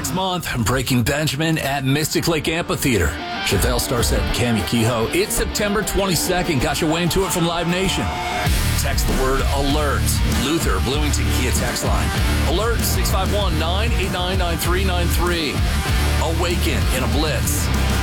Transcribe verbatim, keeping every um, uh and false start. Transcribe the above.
next month, Breaking Benjamin at Mystic Lake Amphitheater. Chevelle Starset and Cami Kehoe. It's September twenty-second. Got your way into it from Live Nation. Text the word ALERT. Luther, Bloomington Kia text line. ALERT six five one, nine eight nine, nine three nine three. Awaken in a Blitz.